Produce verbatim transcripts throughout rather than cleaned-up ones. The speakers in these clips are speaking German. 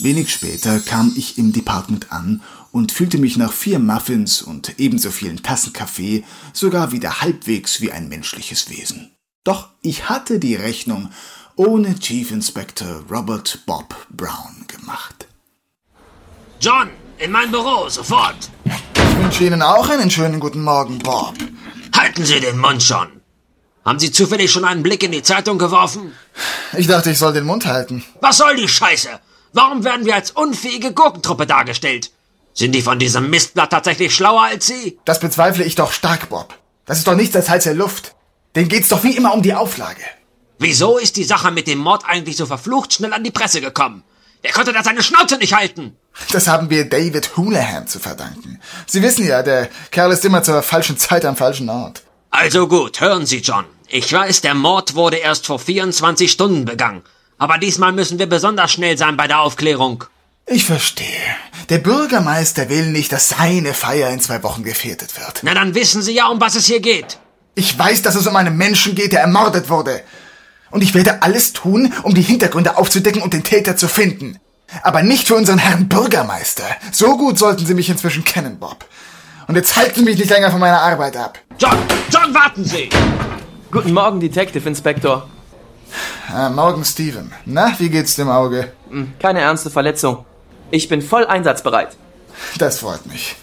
Wenig später kam ich im Department an und fühlte mich nach vier Muffins und ebenso vielen Tassen Kaffee sogar wieder halbwegs wie ein menschliches Wesen. Doch ich hatte die Rechnung ohne Chief Inspector Robert Bob Brown gemacht. John, in mein Büro, sofort! Ich wünsche Ihnen auch einen schönen guten Morgen, Bob. Halten Sie den Mund schon! Haben Sie zufällig schon einen Blick in die Zeitung geworfen? Ich dachte, ich soll den Mund halten. Was soll die Scheiße? Warum werden wir als unfähige Gurkentruppe dargestellt? Sind die von diesem Mistblatt tatsächlich schlauer als Sie? Das bezweifle ich doch stark, Bob. Das ist doch nichts als heiße Luft. Denen geht's doch wie immer um die Auflage. Wieso ist die Sache mit dem Mord eigentlich so verflucht schnell an die Presse gekommen? Wer konnte da seine Schnauze nicht halten? Das haben wir David Houlihan zu verdanken. Sie wissen ja, der Kerl ist immer zur falschen Zeit am falschen Ort. Also gut, hören Sie, John. Ich weiß, der Mord wurde erst vor vierundzwanzig Stunden begangen. Aber diesmal müssen wir besonders schnell sein bei der Aufklärung. Ich verstehe. Der Bürgermeister will nicht, dass seine Feier in zwei Wochen gefährdet wird. Na, dann wissen Sie ja, um was es hier geht. Ich weiß, dass es um einen Menschen geht, der ermordet wurde. Und ich werde alles tun, um die Hintergründe aufzudecken und den Täter zu finden. Aber nicht für unseren Herrn Bürgermeister. So gut sollten Sie mich inzwischen kennen, Bob. Und jetzt halten Sie mich nicht länger von meiner Arbeit ab. John, John, warten Sie! Guten Morgen, Detective Inspector. Ah, morgen, Steven. Na, wie geht's dem Auge? Keine ernste Verletzung. Ich bin voll einsatzbereit. Das freut mich.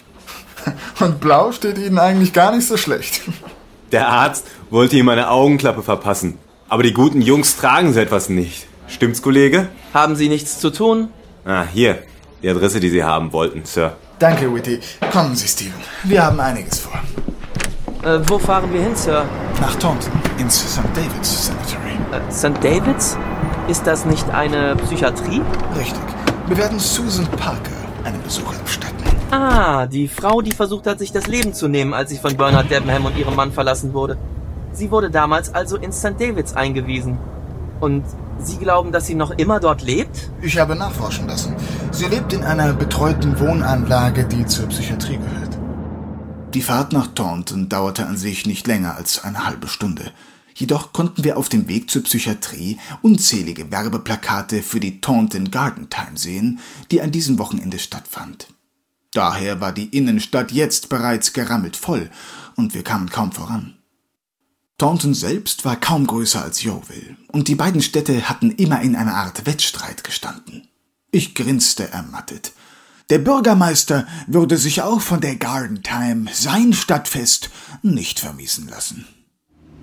Und blau steht Ihnen eigentlich gar nicht so schlecht. Der Arzt wollte ihm eine Augenklappe verpassen. Aber die guten Jungs tragen so etwas nicht. Stimmt's, Kollege? Haben Sie nichts zu tun? Ah, hier. Die Adresse, die Sie haben wollten, Sir. Danke, Whitty. Kommen Sie, Steven. Wir haben einiges vor. Äh, wo fahren wir hin, Sir? Nach Taunton, ins Sankt David's Cemetery. Äh, Sankt David's? Ist das nicht eine Psychiatrie? Richtig. Wir werden Susan Parker einen Besuch abstatten. Ah, die Frau, die versucht hat, sich das Leben zu nehmen, als sie von Bernard Debenham und ihrem Mann verlassen wurde. Sie wurde damals also in Sankt David's eingewiesen. Und Sie glauben, dass sie noch immer dort lebt? Ich habe nachforschen lassen. Sie lebt in einer betreuten Wohnanlage, die zur Psychiatrie gehört. Die Fahrt nach Taunton dauerte an sich nicht länger als eine halbe Stunde. Jedoch konnten wir auf dem Weg zur Psychiatrie unzählige Werbeplakate für die Taunton Garden Time sehen, die an diesem Wochenende stattfand. Daher war die Innenstadt jetzt bereits gerammelt voll und wir kamen kaum voran. Taunton selbst war kaum größer als Yeovil und die beiden Städte hatten immer in einer Art Wettstreit gestanden. Ich grinste ermattet. Der Bürgermeister würde sich auch von der Garden Time, sein Stadtfest, nicht vermiesen lassen.